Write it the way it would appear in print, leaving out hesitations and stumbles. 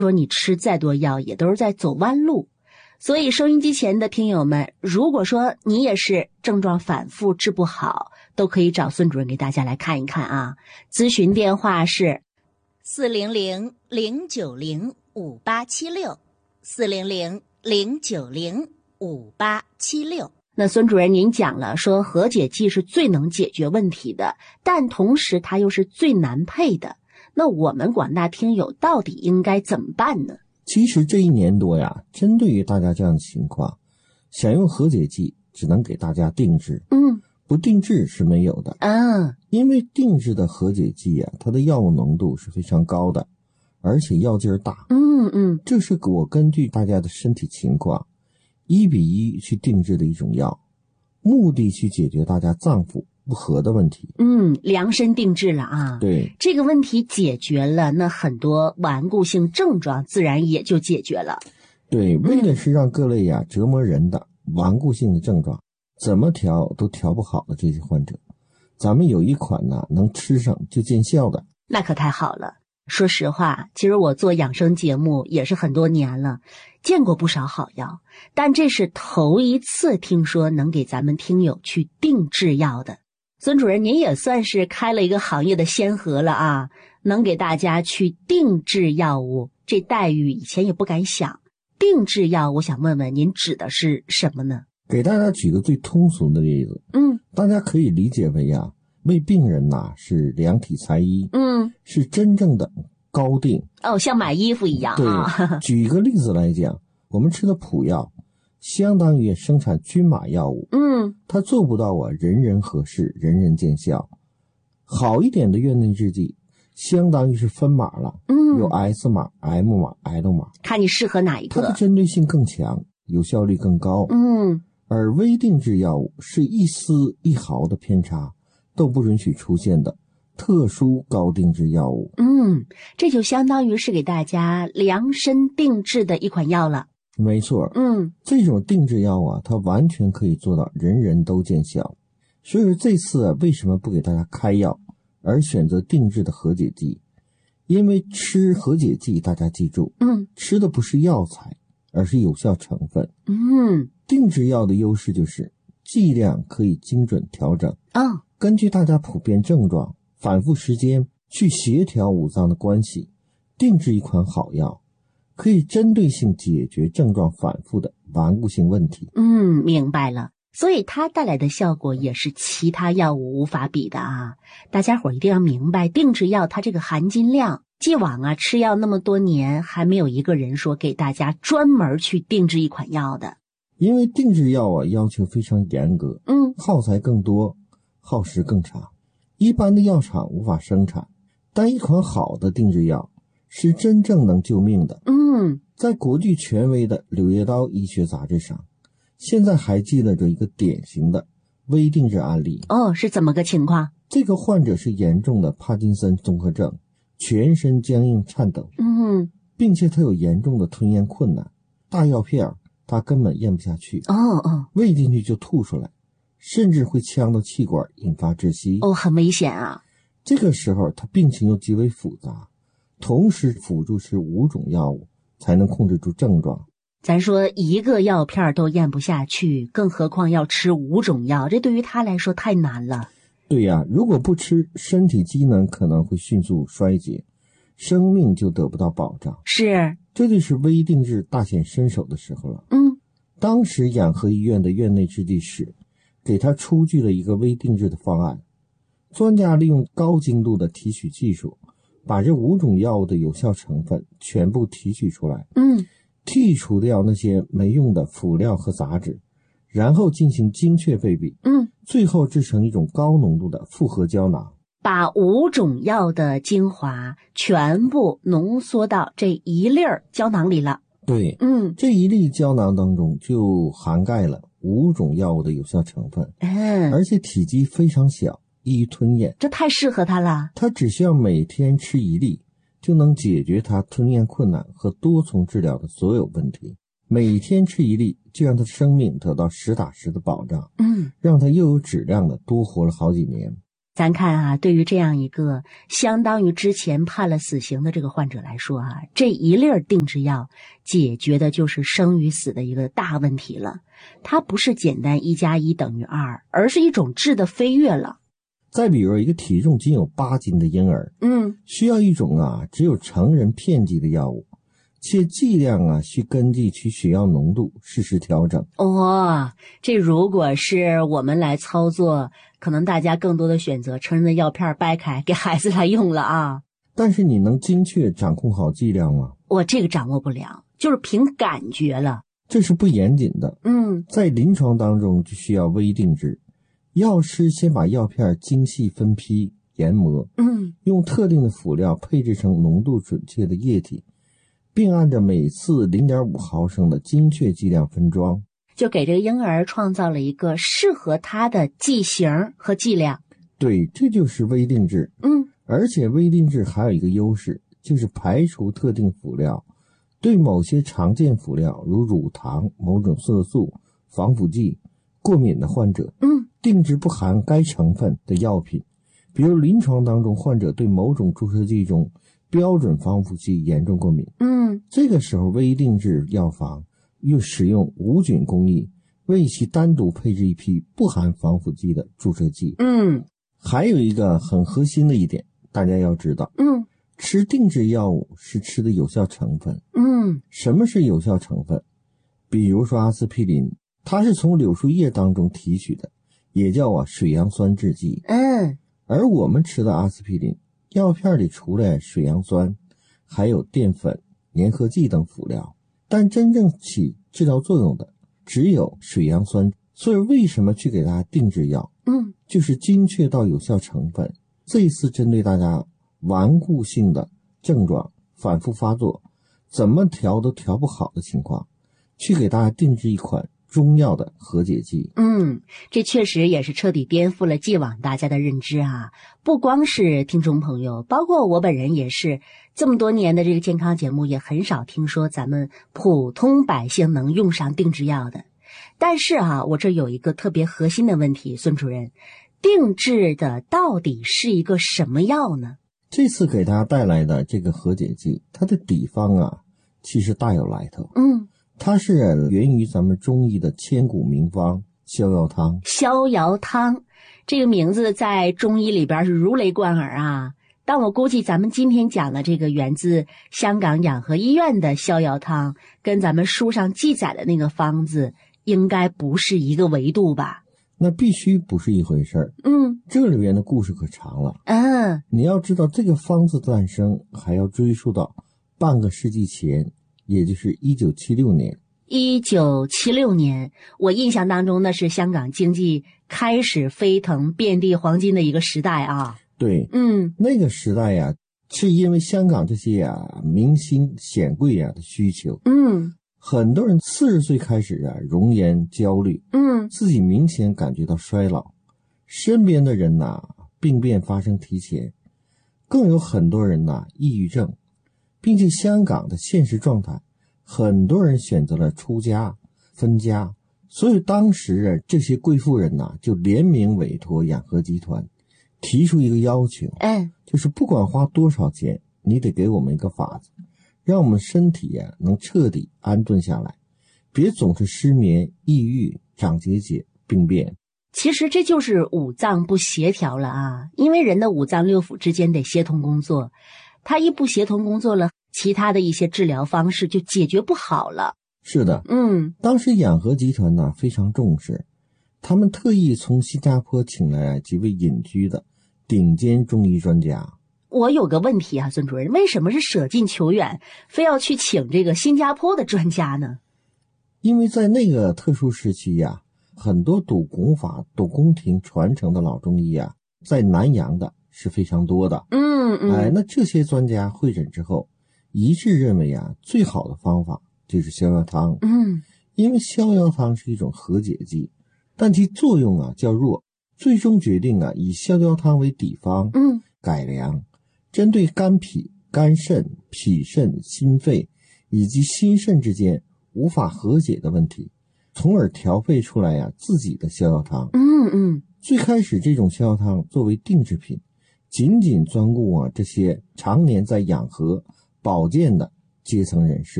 说你吃再多药也都是在走弯路。所以收音机前的听友们，如果说你也是症状反复治不好，都可以找孙主任给大家来看一看啊。咨询电话是400-090-5876，400-090-5876。那孙主任您讲了说和解剂是最能解决问题的，但同时它又是最难配的。那我们广大听友到底应该怎么办呢？ 其实这1年多呀，针对于大家这样的情况，想用和解剂只能给大家定制，不定制是没有的。因为定制的和解剂啊，它的药物浓度是非常高的，而且药劲儿大。这是我根据大家的身体情况1比1去定制的一种药，目的去解决大家脏腑不和的问题。 量身定制了啊。 对， 这个问题解决了，那很多顽固性症状自然也就解决了。 对，为的是让各类折磨人的顽固性的症状怎么调都调不好的这些患者，咱们有一款呢能吃上就见效的。 那可太好了。说实话，其实我做养生节目也是很多年了，见过不少好药，但这是头一次听说能给咱们听友去定制药的。孙主任您也算是开了一个行业的先河了啊，能给大家去定制药物，这待遇以前也不敢想。定制药我想问问您指的是什么呢？ 给大家举个最通俗的例子，大家可以理解为为病人是量体裁衣，是真正的高定。 像买衣服一样啊。对，举个例子来讲，我们吃的普药相当于生产均码药物，它做不到人人合适，人人见效。好一点的院内制剂相当于是分码了，有 S 码、M 码、L 码， 看你适合哪一个。 它的针对性更强，有效率更高。而微定制药物是一丝一毫的偏差都不允许出现的特殊高定制药物。 这就相当于是给大家量身定制的一款药了。 没错。这种定制药它完全可以做到人人都见效。所以说这次为什么不给大家开药，而选择定制的和解剂？因为吃和解剂，大家记住，吃的不是药材，而是有效成分。定制药的优势就是剂量可以精准调整，根据大家普遍症状、反复时间去协调五脏的关系，定制一款好药，可以针对性解决症状反复的顽固性问题。 明白了。所以它带来的效果也是其他药物无法比的啊！大家伙一定要明白，定制药它这个含金量，既往吃药那么多年，还没有一个人说给大家专门去定制一款药的。 因为定制药要求非常严格，耗材更多，耗时更长，一般的药厂无法生产。但一款好的定制药是真正能救命的。在国际权威的《柳叶刀医学杂志》上，现在还记录着一个典型的微定制案例。 是怎么个情况？ 这个患者是严重的帕金森综合症，全身僵硬颤抖，并且他有严重的吞咽困难，大药片他根本咽不下去，喂进去就吐出来，甚至会呛到气管，引发窒息。 很危险啊！ 这个时候他病情又极为复杂，同时辅助吃5种药物才能控制住症状。 咱说一个药片都咽不下去，更何况要吃5种药，这对于他来说太难了。 对呀，如果不吃，身体机能可能会迅速衰竭，生命就得不到保障。 是， 这就是微定制大显身手的时候了。当时养和医院的院内制剂室给他出具了一个微定制的方案，专家利用高精度的提取技术，把这5种药物的有效成分全部提取出来，剔除掉那些没用的辅料和杂质，然后进行精确配比，最后制成一种高浓度的复合胶囊， 把5种药的精华全部浓缩到这一粒胶囊里了。 对，这一粒胶囊当中就涵盖了5种药物的有效成分，而且体积非常小，易于吞咽， 这太适合他了。 他只需要每天吃1粒，就能解决他吞咽困难和多重治疗的所有问题。每天吃1粒，就让他的生命得到实打实的保障，让他又有质量的多活了好几年。 咱看啊，对于这样一个相当于之前判了死刑的这个患者来说啊，这一粒定制药解决的就是生与死的一个大问题了。它不是简单1+1等于2，而是一种质的飞跃了。 再比如一个体重仅有8斤的婴儿，需要一种只有成人片剂的药物，且剂量需根据其血药浓度适时调整。 这如果是我们来操作，可能大家更多的选择成人的药片掰开给孩子来用了啊。 但是你能精确掌控好剂量吗？ 我这个掌握不了，就是凭感觉了。 这是不严谨的。在临床当中就需要微定制，药师先把药片精细分批研磨，用特定的辅料配制成浓度准确的液体，并按照每次 0.5 毫升的精确剂量分装， 就给这个婴儿创造了一个适合他的剂型和剂量。 对，这就是微定制。而且微定制还有一个优势，就是排除特定辅料，对某些常见辅料如乳糖、某种色素、防腐剂过敏的患者，定制不含该成分的药品。比如临床当中患者对某种注射剂中标准防腐剂严重过敏，这个时候微定制药房又使用无菌工艺为其单独配置一批不含防腐剂的注射剂。还有一个很核心的一点，大家要知道，吃定制药物是吃的有效成分。什么是有效成分？比如说阿司匹林，它是从柳树叶当中提取的，也叫水杨酸制剂。而我们吃的阿司匹林药片里除了水杨酸，还有淀粉、粘合剂等辅料，但真正起治疗作用的只有水杨酸。所以为什么去给大家定制药？就是精确到有效成分。这一次针对大家顽固性的症状反复发作，怎么调都调不好的情况，去给大家定制一款中药的和解剂。 这确实也是彻底颠覆了既往大家的认知啊！不光是听众朋友，包括我本人也是，这么多年的这个健康节目也很少听说咱们普通百姓能用上定制药的。但是我这有一个特别核心的问题，孙主任，定制的到底是一个什么药呢？ 这次给大家带来的这个和解剂，它的底方其实大有来头。它是源于咱们中医的千古名方逍遥汤。 逍遥汤这个名字在中医里边是如雷贯耳啊，但我估计咱们今天讲的这个源自香港养和医院的逍遥汤，跟咱们书上记载的那个方子应该不是一个维度吧？ 那必须不是一回事儿。这里边的故事可长了。你要知道这个方子诞生还要追溯到半个世纪前，也就是1976年。 1976年，我印象当中那是香港经济开始飞腾遍地黄金的一个时代啊。 对，那个时代是因为香港这些明星显贵的需求。很多人40岁开始容颜焦虑，自己明显感觉到衰老，身边的人病变发生提前，更有很多人抑郁症，并且香港的现实状态，很多人选择了出家分家，所以当时这些贵妇人就联名委托养和集团，提出一个要求，就是不管花多少钱，你得给我们一个法子，让我们身体能彻底安顿下来，别总是失眠、抑郁、长结节、病变。 其实这就是五脏不协调了因为人的五脏六腑之间得协同工作，它一不协同工作了，其他的一些治疗方式就解决不好了。 是的，当时养和集团非常重视，他们特意从新加坡请来几位隐居的顶尖中医专家。 我有个问题孙主任，为什么是舍近求远，非要去请这个新加坡的专家呢？ 因为在那个特殊时期很多懂功法、懂宫廷传承的老中医在南洋的是非常多的。那这些专家会诊之后，一致认为最好的方法就是逍遥汤。因为逍遥汤是一种和解剂，但其作用较弱，最终决定以逍遥汤为底方，改良针对肝脾、肝肾、脾肾、心肺以及心肾之间无法和解的问题，从而调配出来自己的逍遥汤。 最开始这种逍遥汤作为定制品，仅仅专顾这些常年在养和保健的阶层人士。